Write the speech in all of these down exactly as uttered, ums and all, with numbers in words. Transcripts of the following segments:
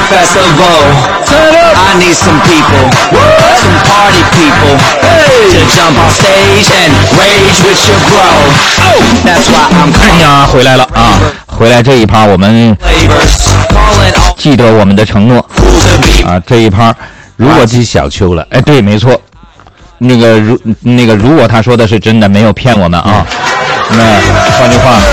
festival. I need some people, some party people, to jump on stage and rage with your bro. That's why I'm 哎呀，回来了啊！回来这一趴，我们记得我们的承诺啊！这一趴，如果是小秋了， 哎，对，没错。那个如那个，如果他说的是真的，没有骗我们啊。那换句话，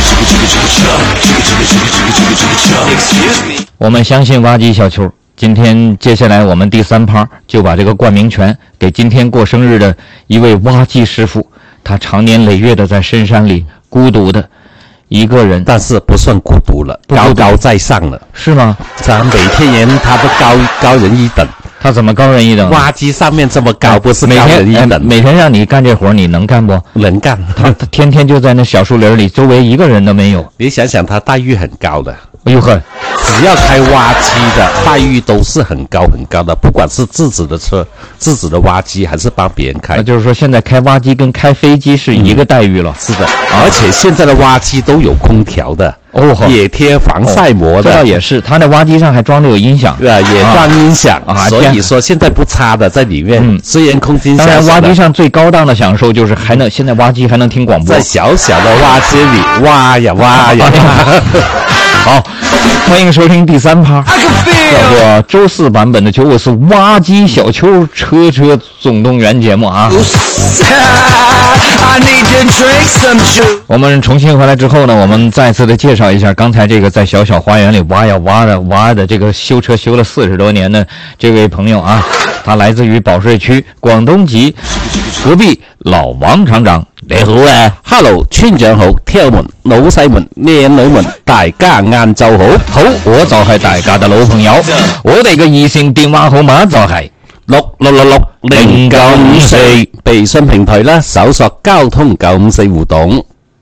我们相信挖机小秋。今天接下来我们第三趴就把这个冠名权给今天过生日的一位挖机师傅，他长年累月的在深山里孤独的一个人， 但是不算孤独了，高高在上了， 是吗？ 咱每天人他都高高人一等。 他怎么高人一等？ 挖机上面这么高，不是高人一等。 每天、哎、每天让你干这活，你能干不？ 能干。 他他天天就在那小树林里，周围一个人都没有。 你想想，他待遇很高的。 哎呦呵， 只要开挖机的待遇都是很高很高的，不管是自己的车、自己的挖机，还是帮别人开。 那就是说，现在开挖机跟开飞机是一个待遇了。 嗯、是的，而且现在的挖机都有空调的。 哦， 也贴防晒膜的， 这倒也是。他那挖机上还装着有音响， 对啊，也装音响啊。 所以说现在不差的在里面，嗯，虽然空间小。 当然，挖机上最高档的享受就是还能现在挖机还能听广播， 在小小的挖机里挖呀挖呀。 好，欢迎收听第三趴，叫做周四版本的九五四挖机小秋车车总动员节目啊。我们重新回来之后呢，我们再次的介绍一下刚才这个在小小花园里挖呀挖的挖的这个修车修了四十多年的这位朋友啊，他来自于保税区广东籍隔壁老王厂长。你好啊 ，Hello， 村長好，聽友們、老細們、靚女們，大家晏晝好。 好，我就係大家嘅老朋友，我哋嘅熱線電話號碼就係六六六六零九五四，微信平台啦，搜索交通九五四互動。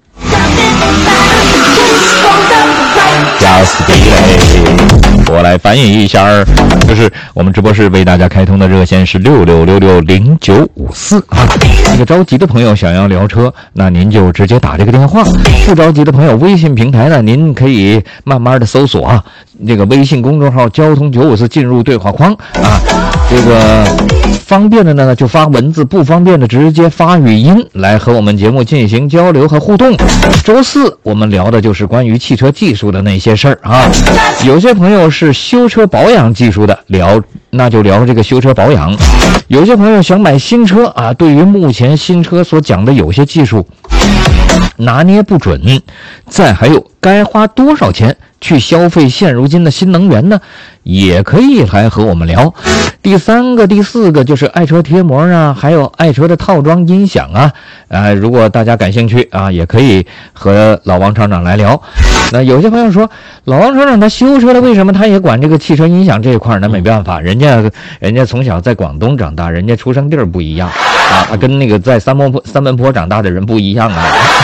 Just be 我来翻译一下，就是我们直播室为大家开通的热线是六六六六零九五四啊。这个着急的朋友想要聊车，那您就直接打这个电话；不着急的朋友，微信平台呢，您可以慢慢的搜索啊，这个微信公众号交通九五四进入对话框啊。这个方便的呢就发文字，不方便的直接发语音来和我们节目进行交流和互动。周四我们聊的就是关于汽车技术的那些事儿啊。有些朋友是修车保养技术的，聊那就聊这个修车保养。有些朋友想买新车啊，对于目前新车所讲的有些技术拿捏不准，再还有该花多少钱去消费现如今的新能源呢，也可以来和我们聊。第三个第四个就是爱车贴膜啊，还有爱车的套装音响啊，呃，如果大家感兴趣啊，也可以和老王厂长来聊。那有些朋友说，老王厂长他修车的，为什么他也管这个汽车音响这一块？那没办法，人家人家从小在广东长大，人家出生地儿不一样啊，跟那个在三门坡三门坡长大的人不一样啊。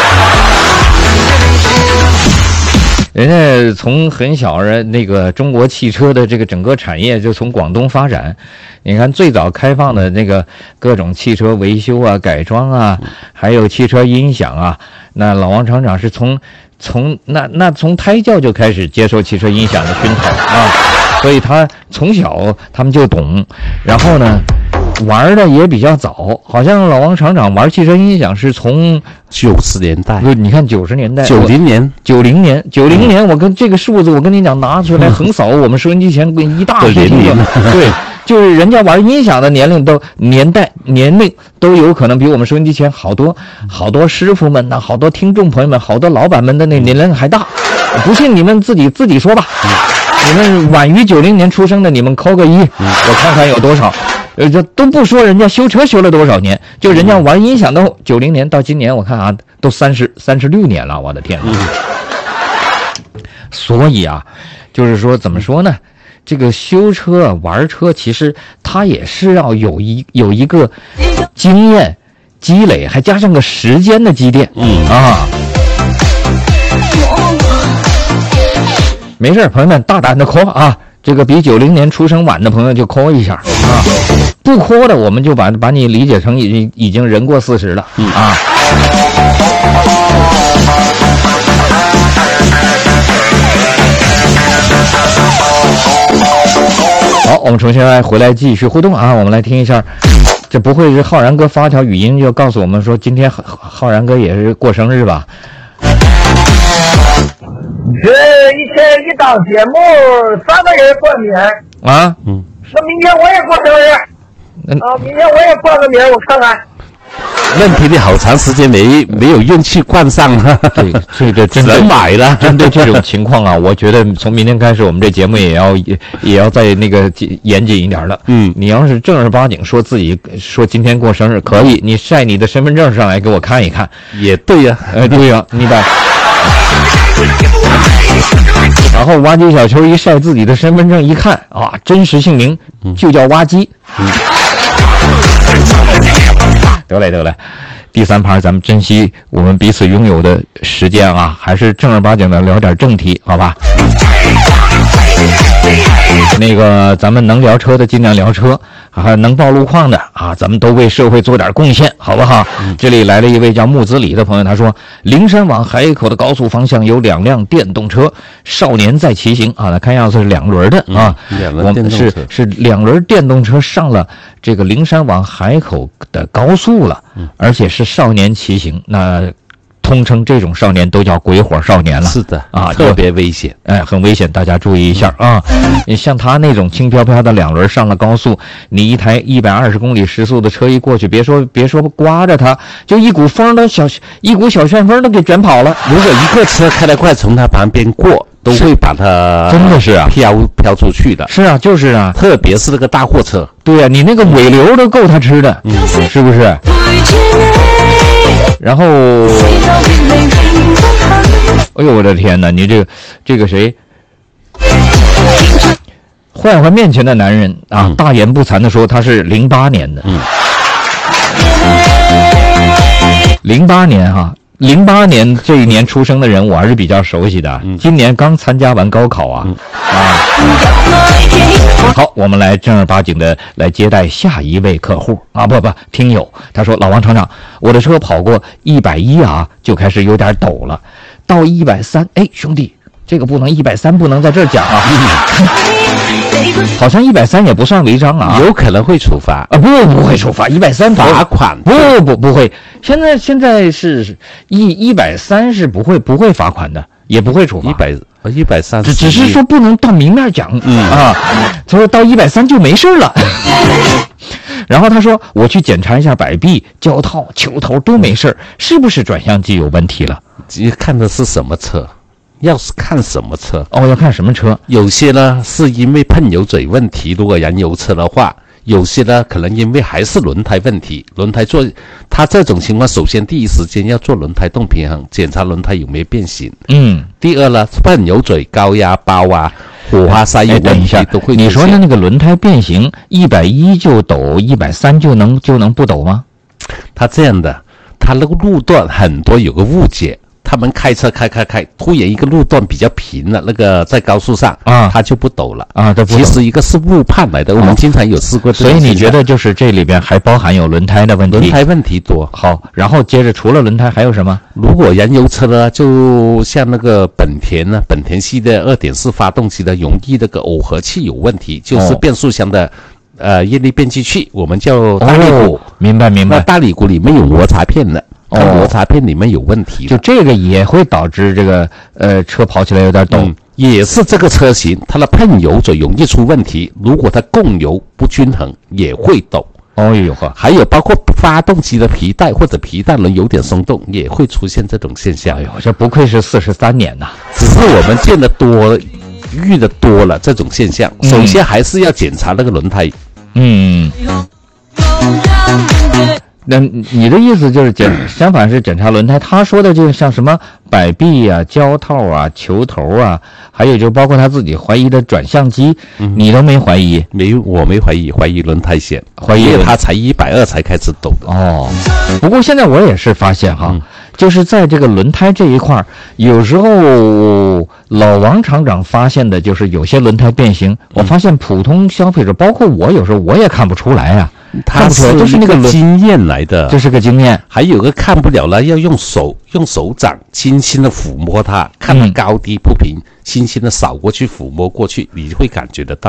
人家从很小人那个中国汽车的这个整个产业就从广东发展，你看最早开放的那个各种汽车维修啊、改装啊，还有汽车音响啊，那老王厂长是从从那那从胎教就开始接受汽车音响的熏陶啊，所以他从小他们就懂，然后呢玩的也比较早，好像老王厂长玩汽车音响是从九十年代， 不，你看九十年代， 九零年， 九零年，九零年，我跟这个数字，我跟你讲，拿出来横扫我们收音机前一大批听众，对，就是人家玩音响的年龄都年代年龄都有可能比我们收音机前好多好多师傅们呐，好多听众朋友们，好多老板们的那年龄还大，不信你们自己自己说吧，你们晚于九零年出生的，你们扣个一，我看看有多少。呃，这都不说人家修车修了多少年，就人家玩音响都九零年到今年，我看啊，都三十三十六年了，我的天哪！所以啊，就是说怎么说呢？这个修车玩车，其实它也是要有一有一个经验积累，还加上个时间的积淀。嗯啊，没事，朋友们大胆的call啊！这个比九零年出生晚的朋友就call一下啊，不call的我们就把把你理解成已经已经人过四十了啊。 我们重新来回来继续互动啊！我们来听一下，这不会是浩然哥发条语音就告诉我们说今天浩浩然哥也是过生日吧？ 这以前一档节目三个人过名啊， 嗯， 那明天我也过生日， 嗯啊，明天我也报个名，我看看。 问题你好长时间没没有运气灌上了， 这这个针对人买了。 针对这种情况啊，我觉得从明天开始，我们这节目也要也也要再那个严谨一点了。 嗯， 你要是正儿八经说自己说今天过生日，可以，你晒你的身份证上来给我看一看。 也对呀、啊， 呃，对呀、啊，你把。然后挖机小球一晒自己的身份证一看啊，真实姓名就叫挖机。嗯得嘞得嘞，第三盘咱们珍惜我们彼此拥有的时间啊，还是正儿八经的聊点正题，好吧？那个咱们能聊车的尽量聊车，还能报路况的啊，咱们都为社会做点贡献，好不好？嗯、这里来了一位叫木子李的朋友，他说灵山往海口的高速方向有两辆电动车，少年在骑行啊，看样子是两轮的啊， 嗯、两我轮电动车是是两轮电动车上了这个灵山往海口的高速了，嗯、而且是少年骑行，那。通称这种少年都叫鬼火少年了， 是的啊， 特别危险， 哎，很危险，大家注意一下啊！你像他那种轻飘飘的两轮上了高速，你一台一百二十公里时速的车一过去，别说别说刮着它，就一股风都小一股小旋风都给卷跑了。 如果一个车开得快，从他旁边过，都会把它真的是啊飘飘出去的。 是啊，就是啊， 特别是那个大货车， 对呀、啊，你那个尾流都够他吃的，嗯、是不是？然后，哎呦我的天哪！你这个这个谁，坏坏面前的男人啊，嗯、大言不惭的说他是零八年的，零八、嗯、年哈、啊，零八年这一年出生的人我还是比较熟悉的，嗯、今年刚参加完高考啊、嗯、啊。好，我们来正儿八经的来接待下一位客户啊，不不，听友，他说老王厂长，我的车跑过一百一啊，就开始有点抖了，到一百三，哎，兄弟，这个不能一百三不能在这儿讲啊，好像一百三也不算违章啊， 有可能会处罚啊，不不会处罚，一百三罚款， 不不不会，现在现在是一一百三是不会不会罚款的。也不会处罚， 一百一百三， 只只是说不能到明面讲，嗯啊，他说到一百三就没事了。然后他说我去检查一下摆臂、胶套、球头都没事，是不是转向机有问题了？ 看的是什么车？要是看什么车？ 哦，要看什么车？ 有些呢是因为喷油嘴问题，如果燃油车的话。有些呢，可能因为还是轮胎问题，轮胎做，它这种情况，首先第一时间要做轮胎动平衡，检查轮胎有没有变形。嗯。第二呢，喷油嘴、高压包啊、火花塞有问题都会出现。 你说的那个轮胎变形，一百一就抖，一百三就能就能不抖吗？ 它这样的，它那个路段很多有个误解。他们开车开开开，突然一个路段比较平了，那个在高速上啊，它就不抖了啊。这其实一个是误判来的，我们经常有试过。 所以你觉得就是这里边还包含有轮胎的问题？ 轮胎问题多。 好，然后接着除了轮胎还有什么？ 如果燃油车呢，就像那个本田呢，本田系的 二点四 发动机的容易那个耦合器有问题，就是变速箱的。呃，液力变气器，我们叫大力鼓。 哦、明白明白。 那大力鼓里面有摩擦片的，它摩擦片里面有问题、哦。 就这个也会导致这个呃车跑起来有点抖、嗯， 也是这个车型它的喷油嘴容易出问题。如果它供油不均衡，也会抖。 哦呦呵， 还有包括发动机的皮带或者皮带轮有点松动，也会出现这种现象。 哎呦，这不愧是四十三年呐！ 只是我们见得多了，遇得多了这种现象。嗯、首先还是要检查那个轮胎。嗯， 那你的意思就是检，相反是检查轮胎。他说的就像什么摆臂啊、胶套啊、球头啊，还有就包括他自己怀疑的转向机，嗯、你都没怀疑？ 没，我没怀疑，怀疑轮胎线， 怀疑他才一百二才开始抖的。 哦，不过现在我也是发现哈。嗯，就是在这个轮胎这一块，有时候老王厂长发现的就是有些轮胎变形，我发现普通消费者，包括我，有时候我也看不出来啊。 他是就是那个经验来的， 这是个经验。 还有个看不了了，要用手用手掌轻轻的抚摸它，看它高低不平，嗯、轻轻的扫过去，抚摸过去，你会感觉得到。